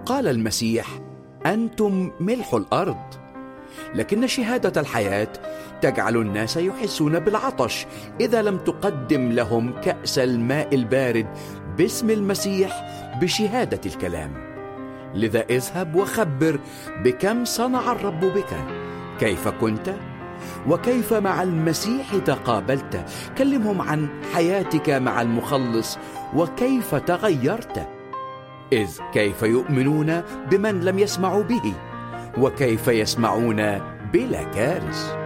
قال المسيح: أنتم ملح الأرض. لكن شهادة الحياة تجعل الناس يحسون بالعطش إذا لم تقدم لهم كأس الماء البارد باسم المسيح بشهادة الكلام. لذا اذهب وخبر بكم صنع الرب بك، كيف كنت وكيف مع المسيح تقابلت. كلمهم عن حياتك مع المخلص وكيف تغيرت، إذ كيف يؤمنون بمن لم يسمعوا به، وكيف يسمعون بلا كارث.